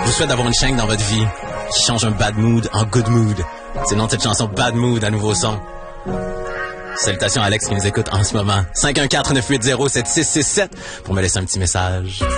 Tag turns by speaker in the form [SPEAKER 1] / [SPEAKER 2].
[SPEAKER 1] vous souhaite d'avoir une chaîne dans votre vie qui change un bad mood en good mood. C'est le nom de cette chanson, Bad Mood, à nouveau son. Salutations à Alex qui nous écoute en ce moment. 514-980-7667 pour me laisser un petit message.